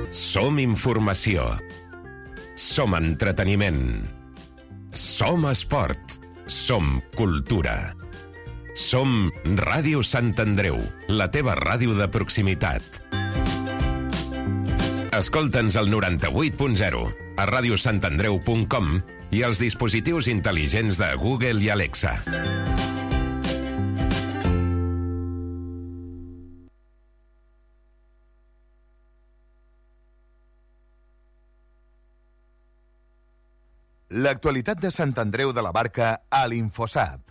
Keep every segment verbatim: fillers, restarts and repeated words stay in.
Som informació. Som entreteniment. Som esport. Som cultura. Som Ràdio Sant Andreu, la teva ràdio de proximitat. Escolta'ns al noranta-vuit punt zero, a radiosantandreu punt com i als dispositius intel·ligents de Google i Alexa. L'actualitat de Sant Andreu de la Barca a l'Infosap.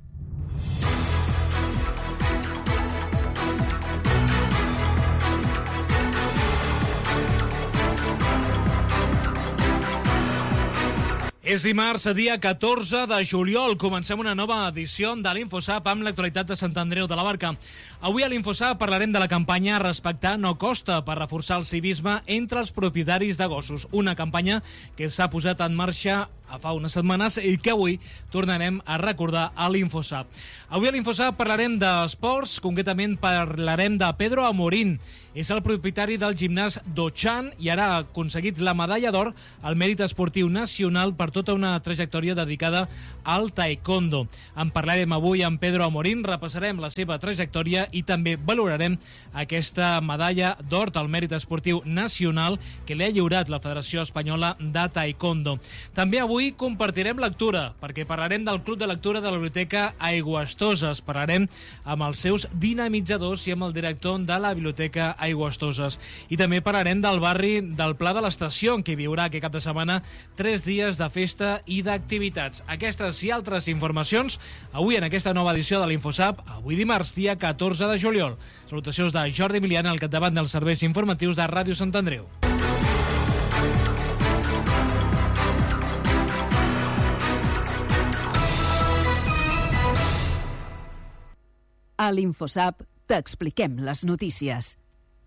És dimarts, dia catorze de juliol. Comencem una nova edició de l'Infosap amb l'actualitat de Sant Andreu de la Barca. Avui a l'Infosap parlarem de la campanya Respectar no costa per reforçar el civisme entre els propietaris de gossos. Una campanya que s'ha posat en marxa a fa unes setmanes i que avui tornarem a recordar a l'Infosap. Avui a l'Infosap parlarem d'esports, concretament parlarem de Pedro Amorín. És el propietari del gimnàs Dochan i ara ha aconseguit la medalla d'or al mèrit esportiu nacional per tota una trajectòria dedicada al taekwondo. En parlarem avui amb Pedro Amorín, repassarem la seva trajectòria i també valorarem aquesta medalla d'or al mèrit esportiu nacional que li ha lliurat la Federació Espanyola de Taekwondo. També avui compartirem lectura, perquè parlarem del Club de Lectura de la Biblioteca Aigüestoses. Parlarem amb els seus dinamitzadors i amb el director de la Biblioteca Aigüestoses. I també parlarem del barri del Pla de l'Estació, en què hi haurà aquest cap de setmana tres dies de festa i d'activitats. Aquestes i altres informacions avui en aquesta nova edició de l'Infosap, avui dimarts, dia catorze de juliol. Salutacions de Jordi Miliana al capdavant dels serveis informatius de Ràdio Sant Andreu. A l'Infosap t'expliquem les notícies.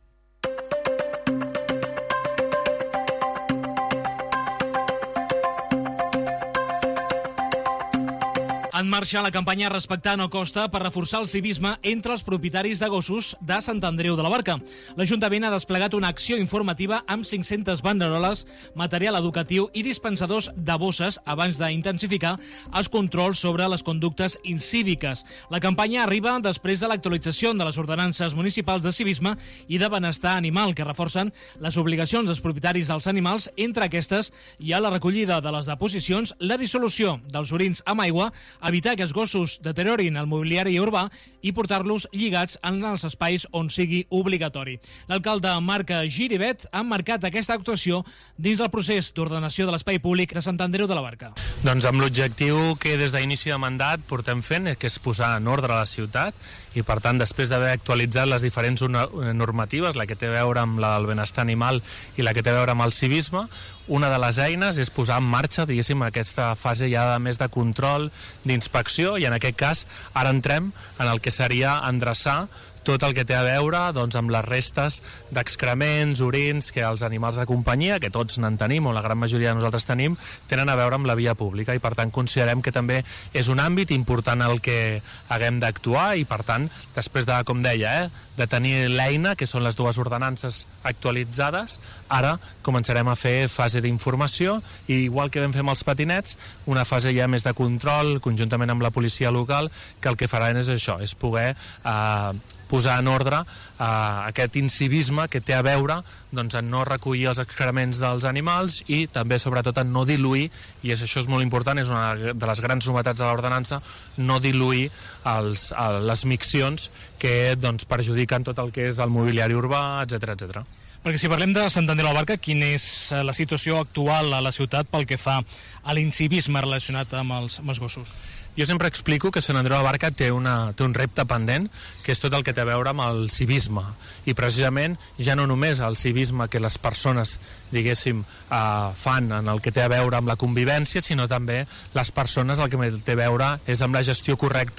En marxa la campanya Respectar no costa per reforçar el civisme entre els propietaris de gossos de Sant Andreu de la Barca. L'Ajuntament ha desplegat una acció informativa amb cinc-centes banderoles, material educatiu i dispensadors de bosses abans d'intensificar els controls sobre les conductes incíviques. La campanya arriba després de l'actualització de les ordenances municipals de civisme i de benestar animal que reforcen les obligacions dels propietaris dels animals. Entre aquestes hi ha la recollida de les deposicions, la dissolució dels orins amb aigua, evitar que els gossos deteriorin el mobiliari urbà i portar-los lligats en els espais on sigui obligatori. L'alcalde Marc Giribet ha marcat aquesta actuació dins del procés d'ordenació de l'espai públic de Sant Andreu de la Barca. Doncs amb l'objectiu que des d'inici de mandat portem fent, que és posar en ordre la ciutat, i per tant després d'haver actualitzat les diferents normatives, la que té a veure amb la del benestar animal i la que té a veure amb el civisme, una de les eines és posar en marxa, diguéssim, aquesta fase ja de més de control, d'inspecció, i en aquest cas ara entrem en el que seria endreçar tot el que té a veure doncs, amb les restes d'excrements, orins, que els animals de companyia, que tots n'en tenim, o la gran majoria de nosaltres tenim, tenen a veure amb la via pública, i per tant considerem que també és un àmbit important el que haguem d'actuar, i per tant, després de, com deia, eh, de tenir l'eina, que són les dues ordenances actualitzades, ara començarem a fer fase d'informació, i igual que vam fer amb els patinets, una fase ja més de control, conjuntament amb la policia local, que el que faran és això, és poder eh, posar en ordre eh, aquest incivisme que té a veure doncs, en no recollir els excrements dels animals i també, sobretot, en no diluir, i és, això és molt important, és una de les grans novetats de l'ordenança, no diluir els, les miccions que doncs, perjudiquen tot el que és el mobiliari urbà, etcètera, etcètera. Perquè si parlem de Sant Andreu de la Barca, quina és la situació actual a la ciutat pel que fa a l'incivisme relacionat amb els, amb els gossos? Jo sempre explico que Sant Andreu de la Barca té, una, té un repte pendent, que és tot el que té a veure amb el civisme, i precisament ja no només el civisme que les persones, diguéssim, eh, fan en el que té a veure amb la convivència, sinó també les persones el que té a veure és amb la gestió correcta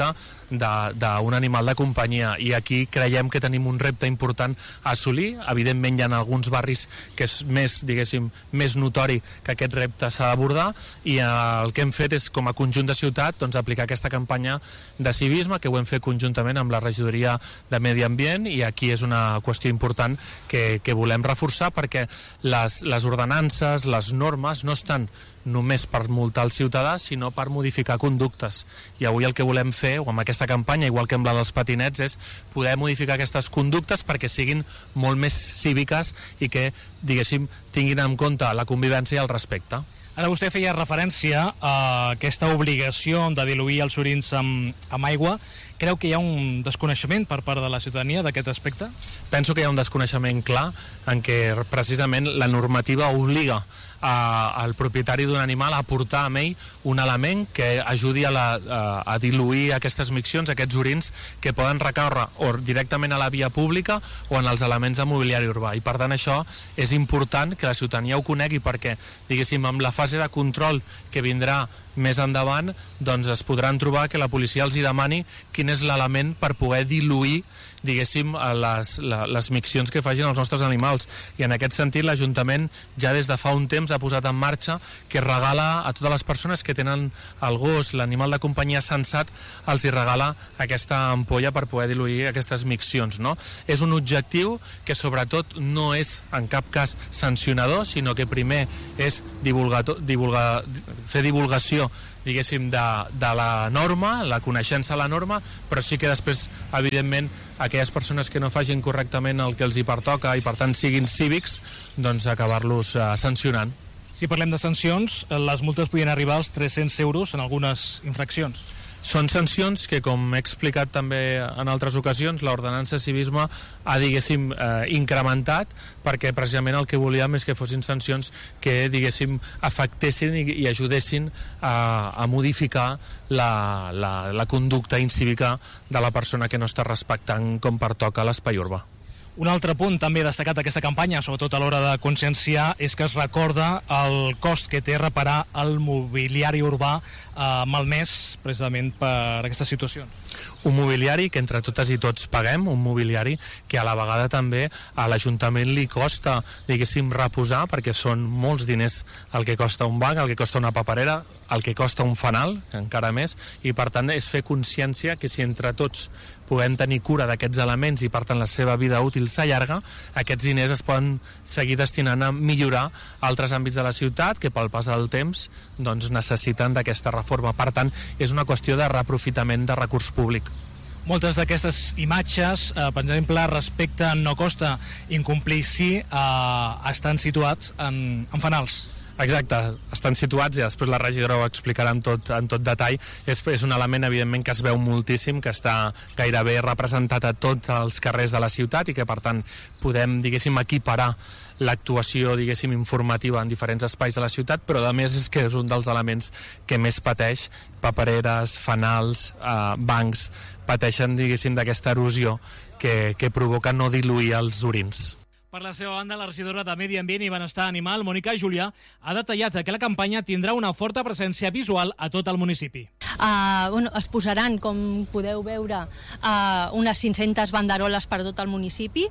d'un animal de companyia, i aquí creiem que tenim un repte important a assolir. Evidentment hi ha alguns barris que és més, diguéssim, més notori que aquest repte s'ha d'abordar, i el que hem fet és, com a conjunt de ciutat, doncs, aplicar aquesta campanya de civisme, que ho hem fet conjuntament amb la regidoria de Medi Ambient, i aquí és una qüestió important que, que volem reforçar, perquè les, les ordenances, les normes no estan només per multar el ciutadà, sinó per modificar conductes. I avui el que volem fer, o amb aquesta campanya, igual que amb la dels patinets, és poder modificar aquestes conductes perquè siguin molt més cíviques i que, diguéssim, tinguin en compte la convivència i el respecte. Ara vostè feia referència a aquesta obligació de diluir els orins amb, amb aigua. Creu que hi ha un desconeixement per part de la ciutadania d'aquest aspecte? Penso que hi ha un desconeixement clar en què precisament la normativa obliga a, al propietari d'un animal a portar amb ell un element que ajudi a, la, a, a diluir aquestes miccions, aquests orins, que poden recórrer o directament a la via pública o en els elements de mobiliari urbà. I per tant això és important que la ciutadania ho conegui, perquè, diguéssim, amb la fase de control que vindrà més endavant, doncs es podran trobar que la policia els hi demani quin és l'element per poder diluir, diguéssim, les, les miccions que facin els nostres animals. I en aquest sentit l'Ajuntament ja des de fa un temps ha posat en marxa que regala a totes les persones que tenen el gos, l'animal de companyia sensat, els hi regala aquesta ampolla per poder diluir aquestes miccions, no? És un objectiu que sobretot no és en cap cas sancionador, sinó que primer és divulgar, divulgar, fer divulgació, diguéssim, de, de la norma, la coneixença de la norma, però sí que després, evidentment, aquelles persones que no facin correctament el que els hi pertoca i per tant siguin cívics, doncs acabar-los uh, sancionant. Si parlem de sancions, les multes podien arribar als tres-cents euros en algunes infraccions. Són sancions que, com he explicat també en altres ocasions, l'ordenança de civisme ha, diguéssim, eh, incrementat, perquè precisament el que volíem és que fossin sancions que, diguéssim, afectessin i, i ajudessin a, a modificar la, la, la conducta incívica de la persona que no està respectant com pertoca l'espai urbà. Un altre punt també destacat d'aquesta campanya, sobretot a l'hora de conscienciar, és que es recorda el cost que té reparar el mobiliari urbà eh, malmès precisament per aquestes situacions. Un mobiliari que entre totes i tots paguem, un mobiliari que a la vegada també a l'Ajuntament li costa, diguéssim, reposar, perquè són molts diners el que costa un banc, el que costa una paperera, el que costa un fanal, encara més, i per tant és fer consciència que si entre tots podem tenir cura d'aquests elements i per tant la seva vida útil s'allarga, aquests diners es poden seguir destinant a millorar altres àmbits de la ciutat que pel pas del temps doncs, necessiten d'aquesta reforma. Per tant, és una qüestió de reaprofitament de recurs públic. Moltes d'aquestes imatges, eh, per exemple, respecte a no costa incomplir sí, eh, estan situats en, en fanals. Exacte, estan situats i després la regidora ho explicarà en tot, en tot detall. És, és un element, evidentment, que es veu moltíssim, que està gairebé representat a tots els carrers de la ciutat i que, per tant, podem, diguéssim, equiparar l'actuació, diguéssim, informativa en diferents espais de la ciutat, però a més és que és un dels elements que més pateix. Papereres, fanals, eh, bancs, pateixen, diguéssim, d'aquesta erosió que, que provoca no diluir els orins. Per la seva banda, la regidora de Medi Ambient i Benestar Animal, Mònica Julià, ha detallat que la campanya tindrà una forta presència visual a tot el municipi. Uh, bueno, es posaran, com podeu veure, uh, unes cinc-centes banderoles per tot el municipi.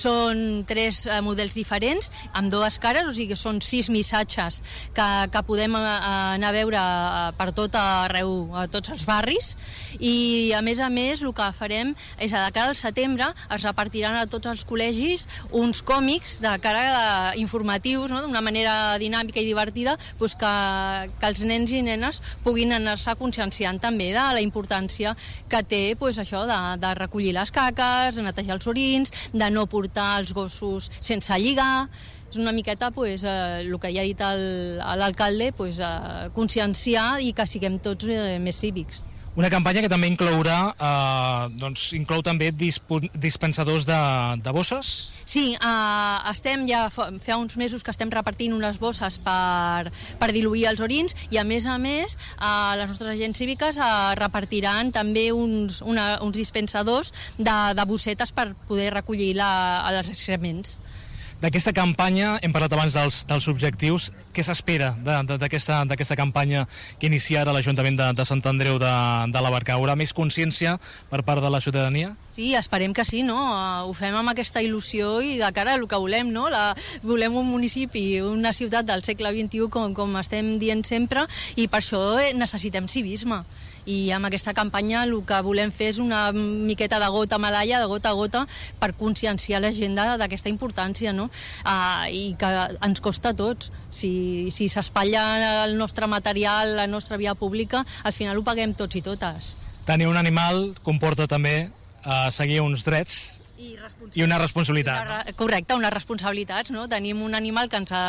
Són tres uh, models diferents, amb dues cares, o sigui que són sis missatges que, que podem uh, anar a veure uh, per tot arreu, a tots els barris. I, a més a més, el que farem és, a de cara al setembre, es repartiran a tots els col·legis uns còmics de cara a informatius, no? D'una manera dinàmica i divertida, doncs que, que els nens i nenes puguin anar-se conscienciant també de la importància que té doncs, això de, de recollir les caques, de netejar els orins, de no portar els gossos sense lligar. És una miqueta pues, eh, el que ja ha dit l'alcalde, pues, eh, conscienciar i que siguem tots eh, més cívics. Una campanya que també inclourà, eh, doncs, inclou també dispensadors de, de bosses? Sí, eh, estem ja fa uns mesos que estem repartint unes bosses per, per diluir els orins i a més a més eh, les nostres agents cíviques eh, repartiran també uns, una, uns dispensadors de, de bossetes per poder recollir la, els excrements. D'aquesta campanya, hem parlat abans dels, dels objectius, què s'espera d'aquesta campanya que inicia ara l'Ajuntament de, de Sant Andreu de, de la Barca? Haurà més consciència per part de la ciutadania? Sí, esperem que sí, no? Ho fem amb aquesta il·lusió i de cara a el que volem, no? La, volem un municipi, una ciutat del segle vint-i-u, com, com estem dient sempre, i per això necessitem civisme. I amb aquesta campanya el que volem fer és una miqueta de gota medalla, de gota a gota, per conscienciar la gent d'aquesta importància, no? Uh, i que ens costa a tots. Si, si s'espatlla el nostre material, la nostra via pública, al final ho paguem tots i totes. Tenir un animal comporta també uh, seguir uns drets i, i una responsabilitat. Una, correcte, unes responsabilitats, no? Tenim un animal que ens,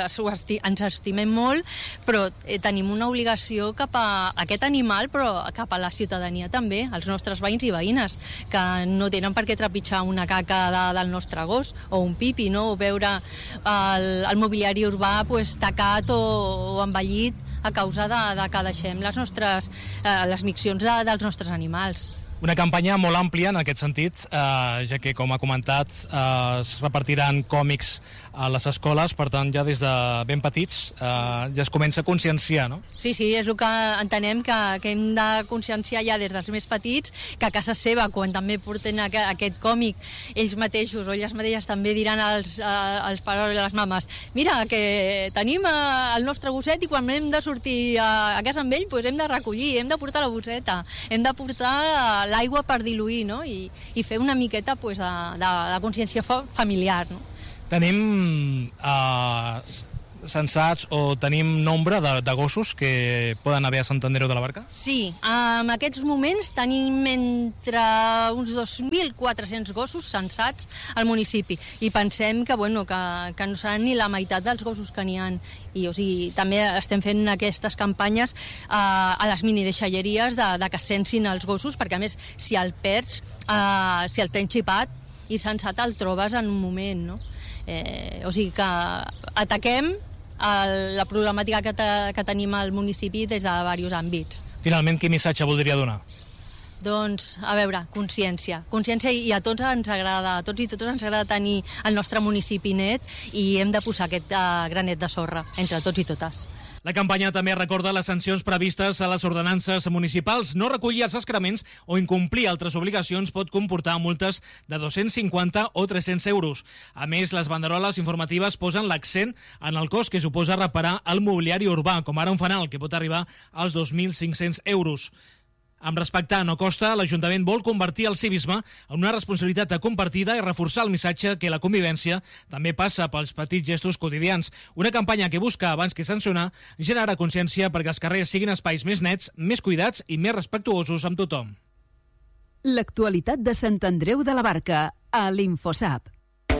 ens estimem molt, però tenim una obligació cap a aquest animal, però cap a la ciutadania també, els nostres veïns i veïnes, que no tenen per què trepitjar una caca de, del nostre gos, o un pipi, no? O veure el, el mobiliari urbà pues, tacat o, o envellit a causa de, de que deixem les nostres eh, les miccions de, dels nostres animals. Una campanya molt àmplia en aquest sentit, eh, ja que, com ha comentat, eh, es repartiran còmics a les escoles, per tant, ja des de ben petits eh, ja es comença a conscienciar, no? Sí, sí, és el que entenem, que, que hem de conscienciar ja des dels més petits, que a casa seva, quan també porten aquest, aquest còmic, ells mateixos o elles mateixes també diran als, als pares i a les mames: mira, que tenim el nostre gosset i quan hem de sortir a, a casa amb ell, doncs hem de recollir, hem de portar la bosseta, hem de portar l'aigua per diluir, no? I, i fer una miqueta pues, de, de, de consciència familiar, no? Tenim uh, censats o tenim nombre de, de gossos que poden haver a Sant Andreu de la Barca? Sí, en aquests moments tenim entre uns dos mil quatre-cents gossos censats al municipi i pensem que, bueno, que, que no seran ni la meitat dels gossos que n'hi ha. I, o sigui, també estem fent aquestes campanyes eh, a les minideixalleries de, de que censin els gossos, perquè a més, si el perds, eh, si el tens xipat i censat, el trobes en un moment, no? Eh, o sigui que ataquem el, la problemàtica que, te, que tenim al municipi des de diversos àmbits. Finalment, quin missatge voldria donar? Doncs, a veure, consciència. Consciència, i a tots ens agrada, a tots i totes ens agrada tenir el nostre municipi net i hem de posar aquest uh, granet de sorra entre tots i totes. La campanya també recorda les sancions previstes a les ordenances municipals. No recollir els excrements o incomplir altres obligacions pot comportar multes de dos-cents cinquanta o tres-cents euros. A més, les banderoles informatives posen l'accent en el cost que suposa reparar el mobiliari urbà, com ara un fanal, que pot arribar als dos mil cinc-cents euros. Amb respectar no costa, l'Ajuntament vol convertir el civisme en una responsabilitat compartida i reforçar el missatge que la convivència també passa pels petits gestos quotidians. Una campanya que busca, abans que sancionar, generar consciència perquè els carrers siguin espais més nets, més cuidats i més respectuosos amb tothom. L'actualitat de Sant Andreu de la Barca, a l'Infosap.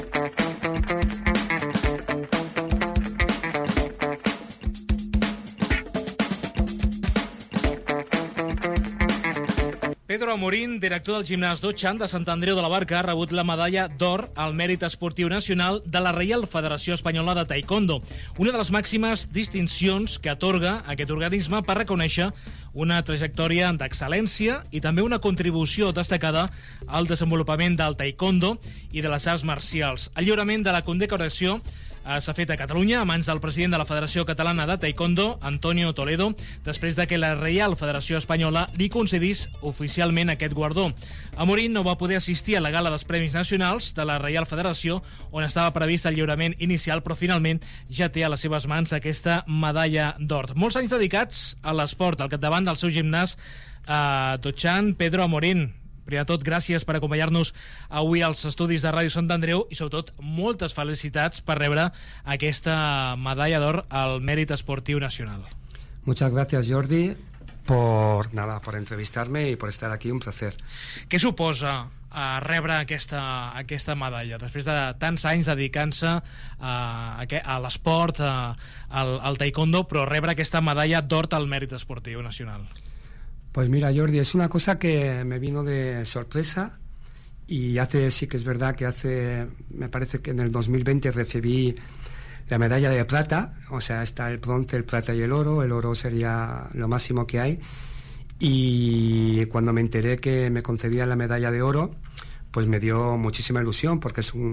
Pedro Amorín, director del gimnàs Dochan de Sant Andreu de la Barca, ha rebut la medalla d'or al Mèrit Esportiu Nacional de la Reial Federació Espanyola de Taekwondo, una de les màximes distincions que atorga aquest organisme per reconèixer una trajectòria d'excel·lència i també una contribució destacada al desenvolupament del taekwondo i de les arts marcials. El lliurament de la condecoració s'ha fet a Catalunya a mans del president de la Federació Catalana de Taekwondo, Antonio Toledo, després de que la Reial Federació Espanyola li concedís oficialment aquest guardó. Amorín no va poder assistir a la gala dels Premis Nacionals de la Reial Federació, on estava previst el lliurament inicial, però finalment ja té a les seves mans aquesta medalla d'or. Molts anys dedicats a l'esport, al capdavant del seu gimnàs a Dochan. Pedro Amorín, primer de tot, gràcies per acompanyar-nos avui als estudis de Ràdio Sant Andreu i, sobretot, moltes felicitats per rebre aquesta medalla d'or al Mèrit Esportiu Nacional. Muchas gracias, Jordi, por nada, por entrevistarme y por estar aquí, un placer. Què suposa a rebre aquesta, aquesta medalla després de tants anys dedicant-se a, a l'esport, al, al taekwondo, però rebre aquesta medalla d'or al Mèrit Esportiu Nacional? Pues mira, Jordi, es una cosa que me vino de sorpresa y hace, sí que es verdad que hace, me parece que en el dos mil veinte recibí la medalla de plata, o sea, está el bronce, el plata y el oro, el oro sería lo máximo que hay, y cuando me enteré que me concedían la medalla de oro, pues me dio muchísima ilusión porque es un,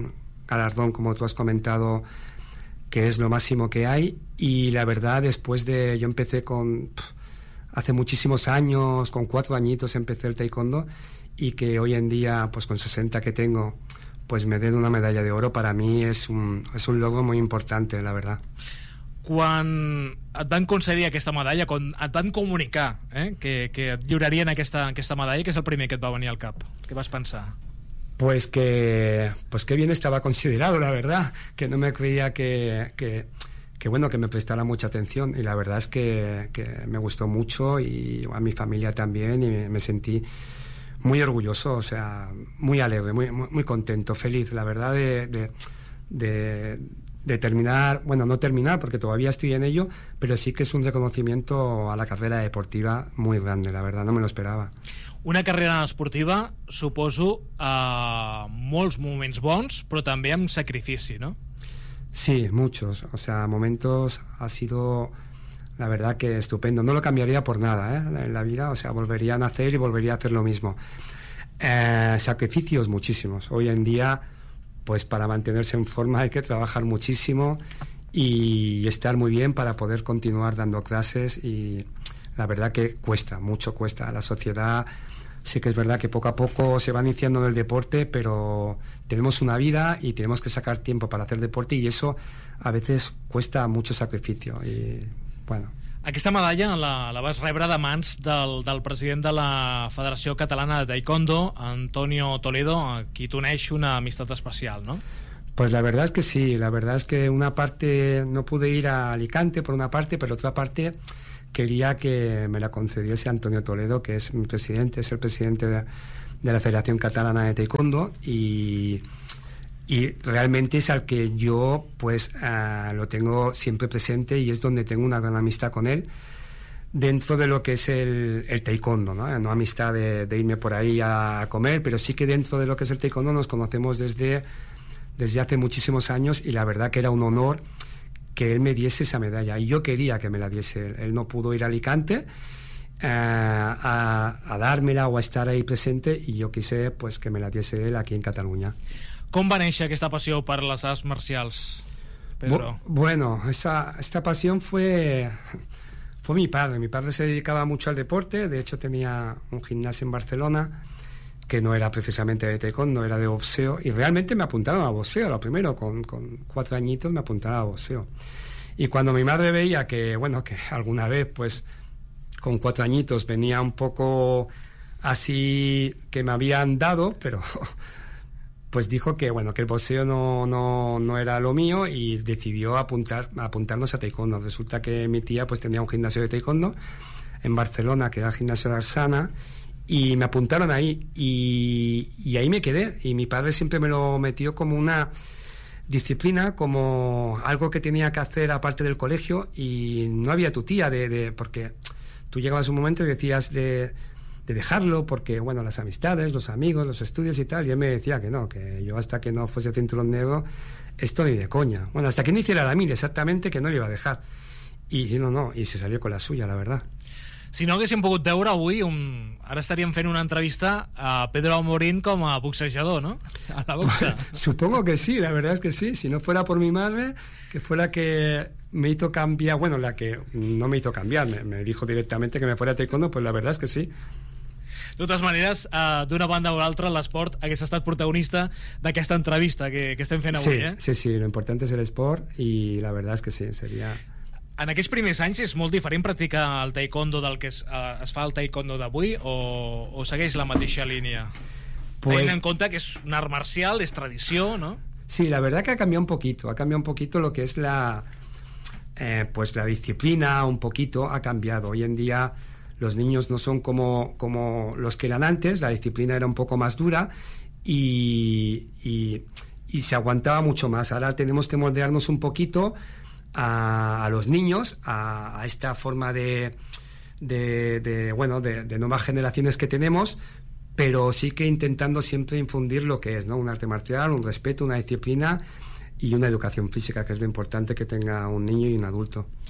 galardón, como tú has comentado, que es lo máximo que hay. Y la verdad, después de... Yo empecé con... Pff, hace muchísimos años, con cuatro añitos empecé el taekwondo, y que hoy en día, pues con sesenta que tengo, pues me den una medalla de oro, para mí és un, és un logro molt important, la verdad. Quan et van concedir aquesta medalla, quan et van comunicar eh, que, que et lliurarien aquesta, aquesta medalla, què és el primer que et va venir al cap? Què vas pensar? Pues que, pues que bien estaba considerado, la verdad, que no me creía que, que, que bueno, que me prestara mucha atención, y la verdad es que, que me gustó mucho, y a mi familia también, y me, me sentí muy orgulloso, o sea, muy alegre, muy, muy, muy contento, feliz, la verdad, de, de, de, de terminar, bueno, no terminar porque todavía estoy en ello, pero sí que es un reconocimiento a la carrera deportiva muy grande, la verdad, no me lo esperaba. Una carrera esportiva, suposo, a molts moments bons, però també amb sacrifici, ¿no? Sí, muchos, o sea, momentos ha sido, la verdad, que estupendo. No lo cambiaría por nada, ¿eh? En la vida, o sea, volvería a nacer y volvería a hacer lo mismo. Eh, sacrificios muchísimos. Hoy en día, pues para mantenerse en forma hay que trabajar muchísimo y estar muy bien para poder continuar dando clases, y la verdad que cuesta, mucho cuesta. La sociedad sí que es verdad que poco a poco se va iniciando en el deporte, pero tenemos una vida y tenemos que sacar tiempo para hacer deporte, y eso a veces cuesta mucho sacrificio. Y bueno. Aquesta medalla la, la vas rebre de mans del, del president de la Federació Catalana de Taekwondo, Antonio Toledo, a qui t'uneix una amistat especial, ¿no? Pues la verdad es que sí, la verdad es que una parte no pude ir a Alicante por una parte, pero otra parte quería que me la concediese Antonio Toledo, que es mi presidente, es el presidente de, de la Federación Catalana de Taekwondo, y, y realmente es al que yo pues uh, lo tengo siempre presente, y es donde tengo una gran amistad con él dentro de lo que es el, el taekwondo, ¿no? No amistad de, de irme por ahí a comer, pero sí que dentro de lo que es el taekwondo nos conocemos desde, desde hace muchísimos años, y la verdad que era un honor que él me diese esa medalla, y yo quería que me la diese él. Él no pudo ir a Alicante eh, a, a dármela o a estar ahí presente, y yo quise pues que me la diese él aquí en Cataluña. Com va néixer aquesta passió per les arts marcials, Pedro? Bu bueno, esa, esta pasión fue, fue mi padre. Mi padre se dedicaba mucho al deporte, de hecho tenía un gimnasio en Barcelona que no era precisamente de taekwondo, era de boxeo, y realmente me apuntaron a boxeo, lo primero, con, con cuatro añitos me apuntaron a boxeo. Y cuando mi madre veía que, bueno, que alguna vez, pues, con cuatro añitos venía un poco así, que me habían dado, pero pues dijo que, bueno, que el boxeo no, no, no era lo mío, y decidió apuntar, apuntarnos a taekwondo. Resulta que mi tía, pues, tenía un gimnasio de taekwondo en Barcelona, que era el gimnasio de Arsana, y me apuntaron ahí, y, y ahí me quedé, y mi padre siempre me lo metió como una disciplina, como algo que tenía que hacer aparte del colegio, y no había tu tía de, de porque tú llegabas a un momento y decías de, de dejarlo, porque bueno, las amistades, los amigos, los estudios y tal, y él me decía que no, que yo hasta que no fuese cinturón negro, esto ni de coña. Bueno, hasta que no hiciera la mil exactamente, que no le iba a dejar. Y no, no, y se salió con la suya, la verdad. Si no haguéssim pogut veure avui, un... ara estaríem fent una entrevista a Pedro Amorín com a boxejador, ¿no? A la boxa. Supongo que sí, la verdad es que sí. Si no fuera por mi madre, que fue la que me hizo cambiar, bueno, la que no me hizo cambiar, me, me dijo directamente que me fuera a taekwondo, pues la verdad es que sí. De totes maneres, uh, d'una banda o l'altra, l'esport hagués estat protagonista d'aquesta entrevista que, que estem fent avui, sí, eh? Sí, sí, lo importante es el sport, y la verdad es que sí, sería... En aquests primers anys és molt diferent practicar el taekwondo del que es, uh, es fa el taekwondo d'avui, o, o segueix la mateixa línia? Pues... Tenint en cuenta que es un art marcial, es tradición, ¿no? Sí, la verdad que ha cambiado un poquito, ha cambiado un poquito lo que es la, eh, pues la disciplina, un poquito ha cambiado. Hoy en día los niños no son como, como los que eran antes, la disciplina era un poco más dura, y, y, y se aguantaba mucho más. Ahora tenemos que moldearnos un poquito A, a los niños, a, a esta forma de, de, de bueno, de, de nuevas generaciones que tenemos, pero sí que intentando siempre infundir lo que es, ¿no? Un arte marcial, un respeto, una disciplina y una educación física, que es lo importante que tenga un niño y un adulto.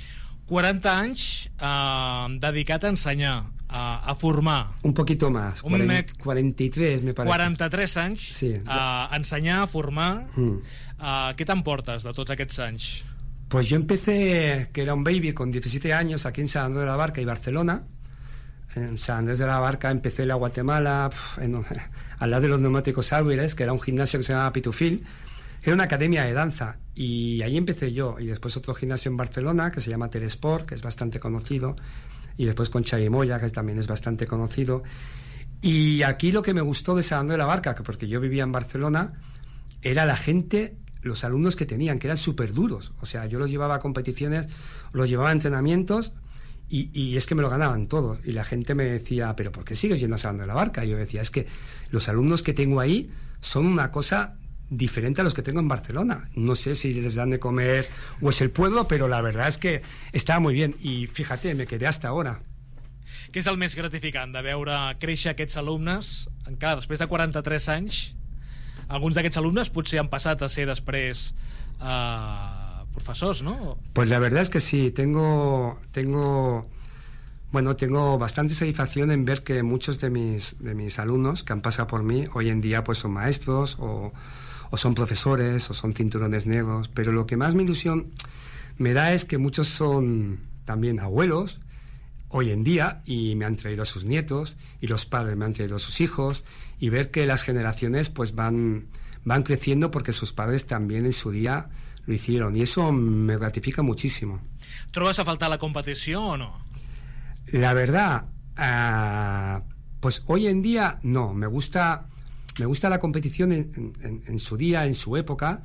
quaranta anys eh, dedicat a ensenyar, a, a formar. Un poquito más, Un mec... cuarenta y tres me parece. quaranta-tres anys sí. a ensenyar, a formar. Mm. Uh, què t'emportes de tots aquests anys? Pues yo empecé, que era un baby con diecisiete años, aquí en Sant Andrés de la Barca y Barcelona. En Sant Andrés de la Barca empecé en la Guatemala, pf, en, al lado de los neumáticos Álvarez, que era un gimnasio que se llamaba Pitufil. Era una academia de danza y ahí empecé yo. Y después otro gimnasio en Barcelona que se llama Telesport, que es bastante conocido. Y después con Xavi Moya, que también es bastante conocido. Y aquí lo que me gustó de Sant Andrés de la Barca, que porque yo vivía en Barcelona, era la gente, los alumnos que tenían, que eran súper duros. O sea, yo los llevaba a competiciones, los llevaba a entrenamientos y, y es que me lo ganaban todos. Y la gente me decía, ¿pero por qué sigues yendo a Sant Andrés de la Barca? Y yo decía, es que los alumnos que tengo ahí son una cosa diferente a los que tengo en Barcelona. No sé si les dan de comer o es el pueblo, pero la verdad es que estaba muy bien y fíjate, me quedé hasta ahora. Què és el més gratificant de veure créixer aquests alumnes? Encara després de quaranta-tres anys, alguns d'aquests alumnes potser han passat a ser després eh, professors, ¿no? Pues la verdad es que sí, tengo tengo bueno, tengo bastante satisfacción en ver que muchos de mis de mis alumnos que han pasado por mí hoy en día pues son maestros o o son profesores, o son cinturones negros, pero lo que más me ilusión me da es que muchos son también abuelos hoy en día y me han traído a sus nietos y los padres me han traído a sus hijos y ver que las generaciones pues van, van creciendo porque sus padres también en su día lo hicieron y eso me gratifica muchísimo. ¿Trobas a faltar la competición o no? La verdad, uh, pues hoy en día no, me gusta... Me gusta la competición en, en, en su día, en su época,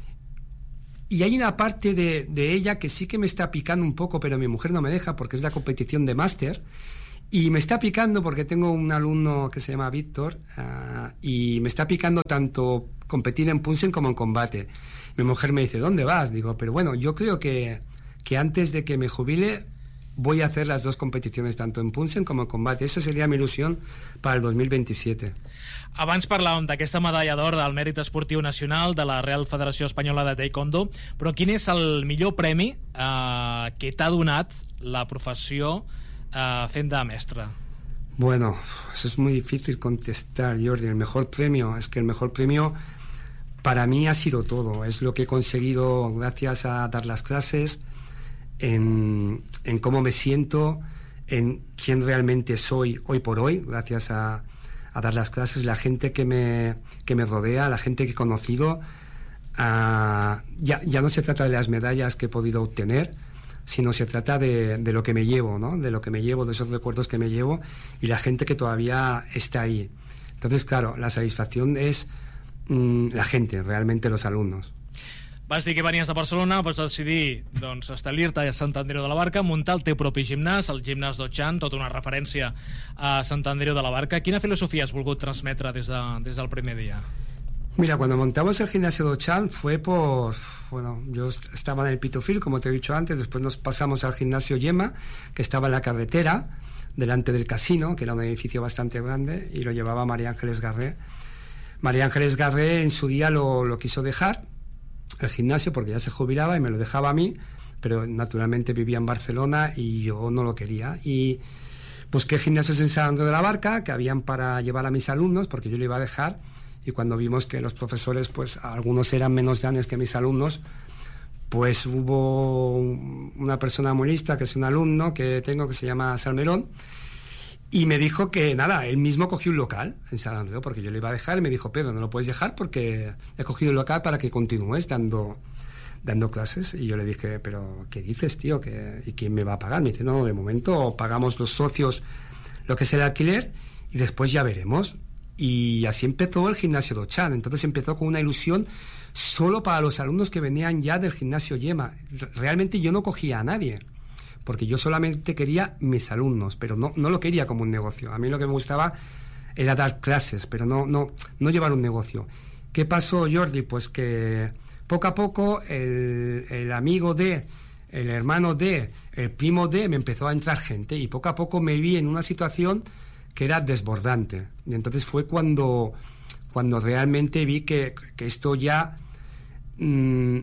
y hay una parte de, de ella que sí que me está picando un poco, pero mi mujer no me deja porque es la competición de máster, y me está picando porque tengo un alumno que se llama Víctor, uh, y me está picando tanto competir en punching como en combate. Mi mujer me dice, ¿dónde vas? Digo, pero bueno, yo creo que, que antes de que me jubile voy a hacer las dos competiciones, tanto en punching como en combate. Esa sería mi ilusión para el dos mil veintisiete. Abans parlàvem d'aquesta medalla d'or del Mèrit Esportiu Nacional de la Real Federació Espanyola de Taekwondo, però quin és el millor premi eh, que t'ha donat la professió eh, fent de mestre? Bueno, eso es muy difícil contestar, Jordi. El mejor premio, es que el mejor premio para mí ha sido todo. Es lo que he conseguido gracias a dar las clases, en, en cómo me siento, en quién realmente soy hoy por hoy, gracias a, a dar las clases, la gente que me, que me rodea, la gente que he conocido. Uh, ya, ya no se trata de las medallas que he podido obtener, sino se trata de, de lo que me llevo, ¿no? De lo que me llevo, de esos recuerdos que me llevo y la gente que todavía está ahí. Entonces, claro, la satisfacción es mmm, la gente, realmente los alumnos. Vas dir que venies de Barcelona, vas decidir doncs, establir-te a Sant Andreu de la Barca, muntar el teu propi gimnàs, el gimnàs d'Otxan, tota una referència a Sant Andreu de la Barca. Quina filosofia has volgut transmetre des, de, des del primer dia? Mira, cuando montamos el gimnasio de Otxan fue por... Bueno, yo estaba en el Pitufil, como te he dicho antes, después nos pasamos al gimnasio Yema, que estaba en la carretera, delante del casino, que era un edificio bastante grande, y lo llevaba María Ángeles Garré. María Ángeles Garré en su día lo, lo quiso dejar, el gimnasio, porque ya se jubilaba y me lo dejaba a mí, pero naturalmente vivía en Barcelona y yo no lo quería. Y busqué gimnasios en Sant Andreu de la Barca que habían para llevar a mis alumnos, porque yo lo iba a dejar, y cuando vimos que los profesores, pues algunos eran menos grandes que mis alumnos, pues hubo una persona muy lista, que es un alumno que tengo, que se llama Salmerón, y me dijo que nada, él mismo cogió un local en Sant Andreu, porque yo le iba a dejar, y me dijo, Pedro, no lo puedes dejar porque he cogido un local para que continúes dando, dando clases. Y yo le dije, pero ¿qué dices, tío? ¿Qué, ¿Y quién me va a pagar? Me dice, no, de momento pagamos los socios lo que es el alquiler y después ya veremos. Y así empezó el gimnasio de Otxan. Entonces empezó con una ilusión solo para los alumnos que venían ya del gimnasio Yema. Realmente yo no cogía a nadie, porque yo solamente quería mis alumnos, pero no, no lo quería como un negocio. A mí lo que me gustaba era dar clases, pero no, no, no llevar un negocio. ¿Qué pasó, Jordi? Pues que poco a poco el, el amigo de, el hermano de, el primo de, me empezó a entrar gente, y poco a poco me vi en una situación que era desbordante. Y entonces fue cuando, cuando realmente vi que, que esto ya mmm,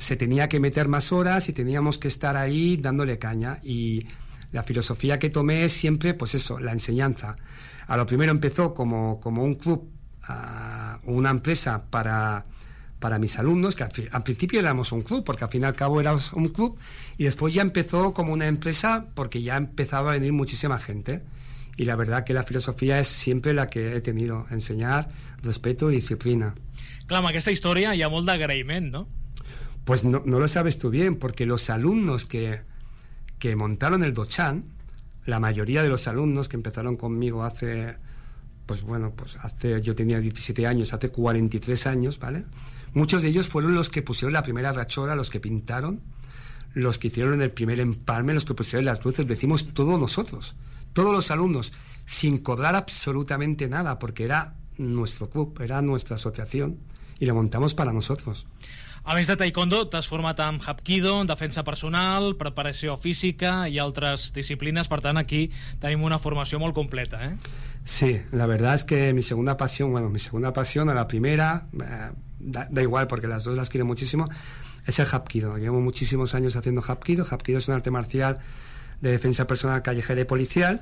se tenía que meter más horas y teníamos que estar ahí dándole caña. Y la filosofía que tomé es siempre, pues eso, la enseñanza. A lo primero empezó como, como un club, uh, una empresa para, para mis alumnos, que al, al principio éramos un club, porque al fin y al cabo éramos un club, y después ya empezó como una empresa porque ya empezaba a venir muchísima gente. Y la verdad que la filosofía es siempre la que he tenido, ensenyar, respeto y disciplina. Clar, amb aquesta història hi ha molt d'agraïment, ¿no? Pues no, no lo sabes tú bien, porque los alumnos que, que montaron el Dochan, la mayoría de los alumnos que empezaron conmigo hace, pues bueno, pues hace, yo tenía diecisiete años, hace cuarenta y tres años, ¿vale? Muchos de ellos fueron los que pusieron la primera rachora, los que pintaron, los que hicieron el primer empalme, los que pusieron las luces, lo hicimos todos nosotros. Todos los alumnos, sin cobrar absolutamente nada, porque era nuestro club, era nuestra asociación, y lo montamos para nosotros. A més de taekwondo, t'has format amb hapkido, defensa personal, preparació física i altres disciplines, per tant aquí tenim una formació molt completa, ¿eh? Sí, la verdad es que mi segunda pasión, bueno, mi segunda pasión a la primera, eh, da, da igual porque las dos las quiero muchísimo, es el hapkido. Llevo muchísimos años haciendo hapkido. Hapkido es un arte marcial de defensa personal callejera y policial,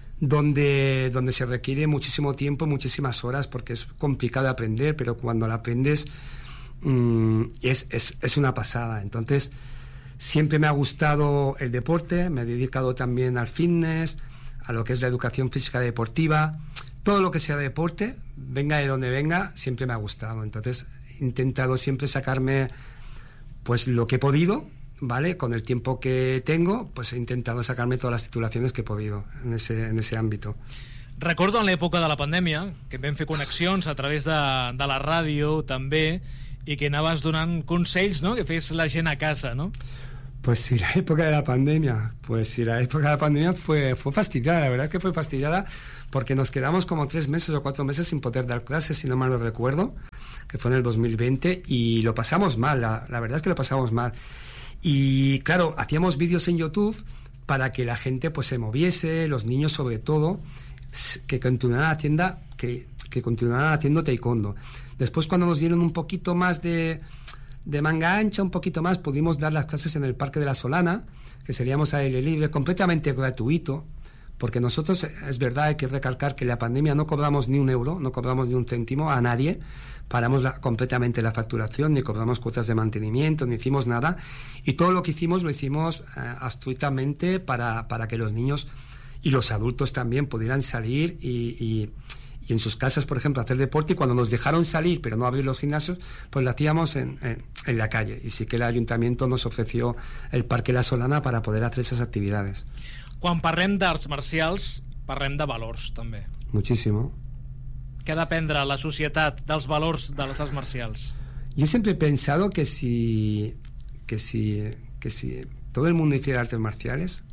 donde, donde se requiere muchísimo tiempo, muchísimas horas, porque es complicado de aprender, pero cuando lo aprendes mmm, es, es, es una pasada. Entonces, siempre me ha gustado el deporte, me he dedicado también al fitness, a lo que es la educación física deportiva. Todo lo que sea deporte, venga de donde venga, siempre me ha gustado. Entonces, he intentado siempre sacarme pues lo que he podido, ¿vale? Con el tiempo que tengo, pues he intentado sacarme todas las titulaciones que he podido en ese, en ese ámbito. Recordo en l'època de la pandèmia que vam fer connexions a través de, de la ràdio també, i que anaves donant consells, ¿no?, que fes la gent a casa, ¿no? Pues sí, la época de la pandemia, pues sí, la época de la pandemia fue, fue fastidiada, la verdad es que fue fastidiada porque nos quedamos como tres meses o cuatro meses sin poder dar clases, si no mal lo recuerdo, que fue en el dos mil veinte, y lo pasamos mal, la, la verdad es que lo pasamos mal. Y claro, hacíamos vídeos en YouTube para que la gente pues se moviese, los niños sobre todo, que continuaran haciendo, que, que continuaran haciendo taekwondo. Después, cuando nos dieron un poquito más de, de manga ancha, un poquito más, pudimos dar las clases en el Parque de la Solana, que seríamos a aire libre, completamente gratuito, porque nosotros, es verdad, hay que recalcar que en la pandemia no cobramos ni un euro, no cobramos ni un céntimo a nadie, paramos la, completamente la facturación, ni cobramos cuotas de mantenimiento, ni hicimos nada, y todo lo que hicimos lo hicimos eh, astuitamente para, para que los niños y los adultos también pudieran salir y, y, y en sus casas, por ejemplo, hacer deporte, y cuando nos dejaron salir, pero no abrir los gimnasios, pues lo hacíamos en, en, en la calle, y sí que el ayuntamiento nos ofreció el Parque La Solana para poder hacer esas actividades. Quan parlem d'arts marcials, parlem de valors, també. Muchísimo. Què ha d'aprendre la societat dels valors de les arts marcials? Yo siempre he pensado que si, que si, que si todo el mundo hiciera artes marciales,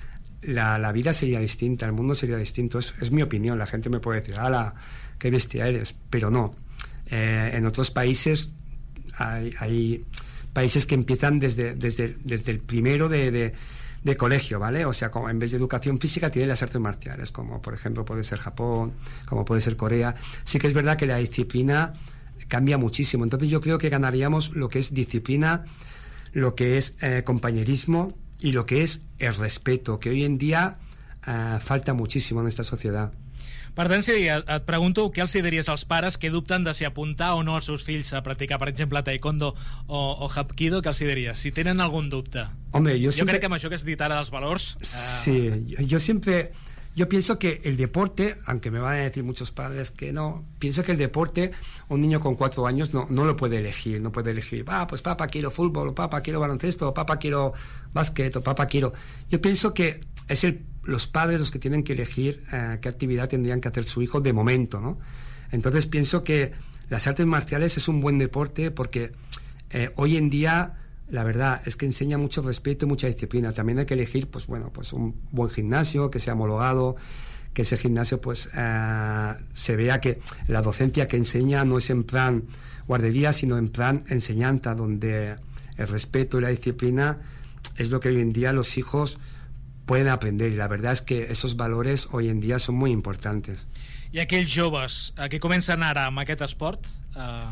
la, la vida sería distinta, el mundo sería distinto. Es, es mi opinión. La gente me puede decir, ¡hala, qué bestia eres! Pero no. Eh, en otros países hay, hay países que empiezan desde, desde, desde el primero de... de de colegio, ¿vale? O sea, como en vez de educación física tienen las artes marciales, como por ejemplo puede ser Japón, como puede ser Corea. Sí que es verdad que la disciplina cambia muchísimo, entonces yo creo que ganaríamos lo que es disciplina, lo que es eh, compañerismo y lo que es el respeto, que hoy en día eh, falta muchísimo en esta sociedad. Per tant, si et pregunto què els diries als pares que dubten de si apuntar o no els seus fills a practicar, per exemple, taekwondo o, o hapkido, què els diries? Si tenen algún dubte. Hombre, yo, yo siempre... crec que amb això que has dit ara dels valors... Eh... Sí, yo, yo siempre... Yo pienso que el deporte, aunque me van a decir muchos padres que no, pienso que el deporte, un niño con cuatro años no, no lo puede elegir, no puede elegir, ah, pues papá quiero fútbol, o papá quiero baloncesto, o papá quiero básquet, o papá quiero... Yo pienso que es el, los padres los que tienen que elegir eh, qué actividad tendrían que hacer su hijo de momento, ¿no? Entonces pienso que las artes marciales es un buen deporte porque eh, hoy en día... La verdad es que enseña mucho respeto y mucha disciplina. También hay que elegir, pues bueno, pues un buen gimnasio que sea homologado, que ese gimnasio pues eh, se vea que la docencia que enseña no es en plan guardería, sino en plan enseñanza, donde el respeto y la disciplina es lo que hoy en día los hijos pueden aprender, y la verdad es que esos valores hoy en día son muy importantes. I aquells joves que comencen ara amb aquest esport... Eh...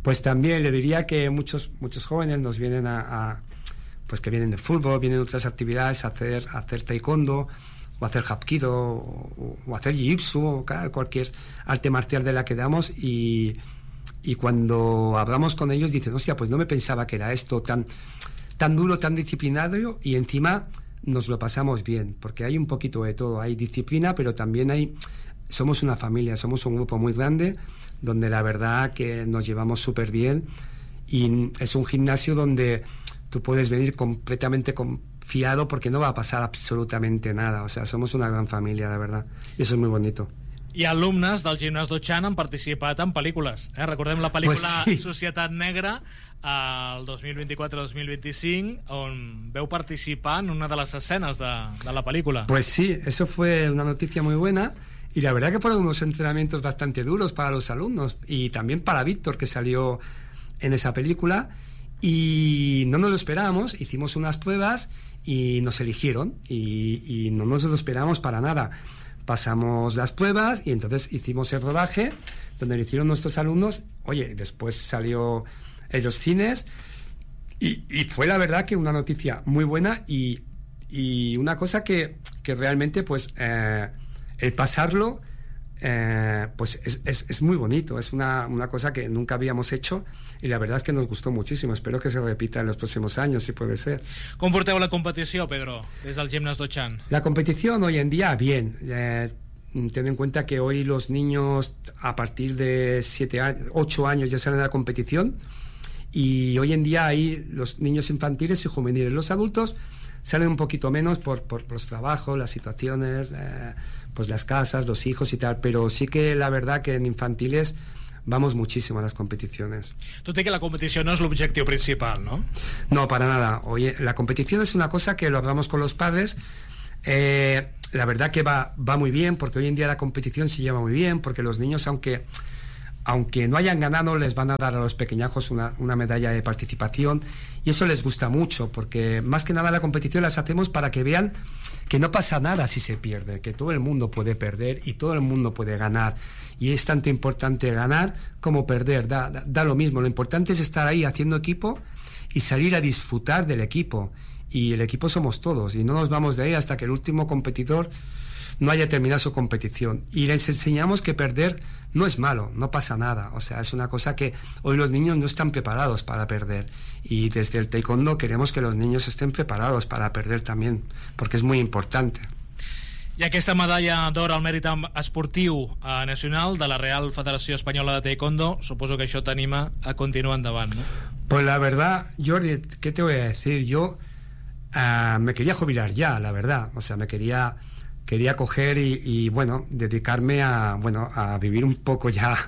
Pues también le diría que muchos muchos jóvenes nos vienen a, a pues que vienen de fútbol, vienen de otras actividades a hacer, a hacer taekwondo, o hacer hapkido, o, o hacer jiu-jitsu, o cualquier arte marcial de la que damos, y, y cuando hablamos con ellos dicen, hostia, pues no me pensaba que era esto tan, tan duro, tan disciplinado, y encima nos lo pasamos bien, porque hay un poquito de todo, hay disciplina, pero también hay, somos una familia, somos un grupo muy grande, donde la verdad que nos llevamos súper bien, y es un gimnasio donde tú puedes venir completamente confiado porque no va a pasar absolutamente nada. O sea, somos una gran familia, la verdad. I això és molt bonito. I alumnes del gimnàs d'Otxan han participat en pel·lícules. Eh? Recordem la pel·lícula pues sí. Societat Negra, el dos mil vint-i-quatre dos mil vint-i-cinc, on veu participar en una de les escenes de, de la pel·lícula. Pues sí, eso fue una noticia muy buena. Y la verdad que fueron unos entrenamientos bastante duros para los alumnos. Y también para Víctor, que salió en esa película. Y no nos lo esperábamos, hicimos unas pruebas y nos eligieron y, y no nos lo esperábamos para nada. Pasamos las pruebas y entonces hicimos el rodaje donde lo hicieron nuestros alumnos. Oye, después salió en los cines y, y fue la verdad que una noticia muy buena y, y una cosa que, que realmente pues eh, el pasarlo eh, pues es, es, es muy bonito, es una, una cosa que nunca habíamos hecho y la verdad es que nos gustó muchísimo. Espero que se repita en los próximos años, si puede ser. Com porteu la competició, Pedro, des del gimnàs d'Otxan? La competición hoy en día, bien. Eh, ten en cuenta que hoy los niños a partir de siete años, ocho años ya salen a la competición y hoy en día hay los niños infantiles y juveniles. Los adultos salen un poquito menos por, por, por los trabajos, las situaciones, eh, pues las casas, los hijos y tal, pero sí que la verdad que en infantiles vamos muchísimo a las competiciones. Tot i que la competició no és l'objectiu principal, ¿no? No, para nada. Oye, la competición es una cosa que lo hablamos con los padres. Eh, la verdad que va, va muy bien, porque hoy en día la competición se lleva muy bien, porque los niños, aunque, aunque no hayan ganado, les van a dar a los pequeñajos una, una medalla de participación, y eso les gusta mucho, porque más que nada la competición las hacemos para que vean que no pasa nada si se pierde, que todo el mundo puede perder y todo el mundo puede ganar. Y es tanto importante ganar como perder, da, da, da lo mismo. Lo importante es estar ahí haciendo equipo y salir a disfrutar del equipo. Y el equipo somos todos, y no nos vamos de ahí hasta que el último competidor no haya terminado su competición. Y les enseñamos que perder no es malo, no pasa nada. O sea, es una cosa que hoy los niños no están preparados para perder. Y desde el taekwondo queremos que los niños estén preparados para perder también, porque es muy importante. I aquesta medalla d'or al mèrit esportiu eh, nacional de la Real Federació Espanyola de Taekwondo, suposo que això t'anima a continuar endavant, ¿no? Pues la verdad, Jordi, ¿qué te voy a decir? Yo uh, me quería jubilar ya, la verdad. O sea, me quería quería coger y, y bueno, dedicarme a, bueno, a vivir un poco ya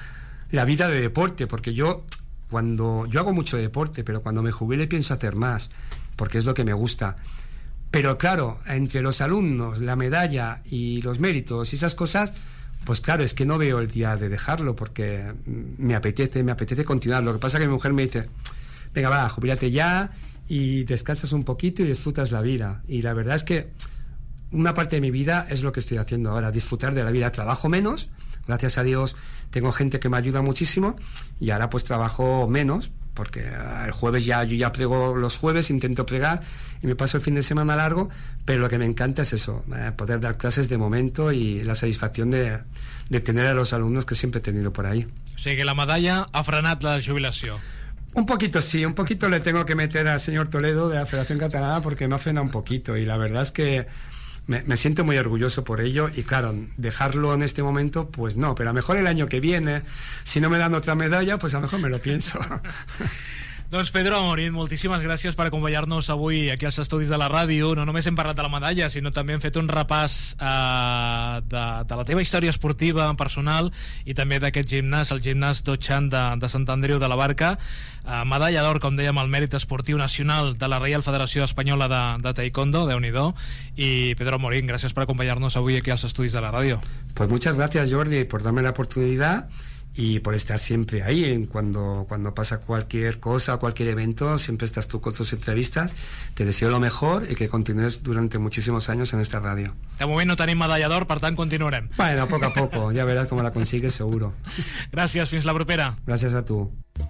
la vida de deporte, porque yo cuando yo hago mucho deporte, pero cuando me jubile pienso hacer más, porque es lo que me gusta. Pero claro, entre los alumnos, la medalla y los méritos y esas cosas, pues claro, es que no veo el día de dejarlo, porque me apetece, me apetece continuar. Lo que pasa es que mi mujer me dice, venga, va, jubílate ya y descansas un poquito y disfrutas la vida. Y la verdad es que una parte de mi vida es lo que estoy haciendo ahora, disfrutar de la vida. Trabajo menos, gracias a Dios tengo gente que me ayuda muchísimo, y ahora pues trabajo menos, porque el jueves ya yo ya prego los jueves, intento pregar y me paso el fin de semana largo, pero lo que me encanta es eso, eh, poder dar clases de momento y la satisfacción de, de tener a los alumnos que siempre he tenido por ahí. O sigui que la medalla ha frenat la jubilació. Un poquito sí, un poquito le tengo que meter al señor Toledo de la Federación Catalana, porque me ha frenado un poquito, y la verdad es que Me, me siento muy orgulloso por ello, y claro, dejarlo en este momento, pues no, pero a lo mejor el año que viene, si no me dan otra medalla, pues a lo mejor me lo pienso. Doncs Pedro Amorín, moltíssimes gràcies per acompanyar-nos avui aquí als estudis de la ràdio. No només hem parlat de la medalla, sinó també hem fet un repàs eh, de, de la teva història esportiva personal i també d'aquest gimnàs, el gimnàs d'Otxan de, de Sant Andreu de la Barca. Eh, medalla d'or, com dèiem, al mèrit esportiu nacional de la Reial Federació Espanyola de, de Taekwondo, Déu-n'hi-do. I Pedro Amorín, gràcies per acompanyar-nos avui aquí als estudis de la ràdio. Pues muchas gracias, Jordi, por darme la oportunidad y por estar siempre ahí. Cuando, cuando pasa cualquier cosa, cualquier evento, siempre estás tú con tus entrevistas. Te deseo lo mejor y que continúes durante muchísimos años en esta radio. De moment no tenim medalla d'or, per tant continuarem. Bueno, poco a poco, ya verás cómo la consigues seguro. Gràcies, fins la propera. Gràcies a tu.